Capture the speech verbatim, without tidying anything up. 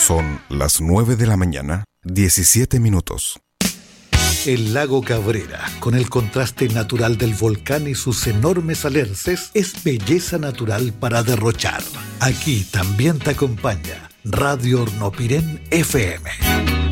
Son las nueve de la mañana, diecisiete minutos. El lago Cabrera, con el contraste natural del volcán y sus enormes alerces, es belleza natural para derrochar. Aquí también te acompaña Radio Hornopirén F M.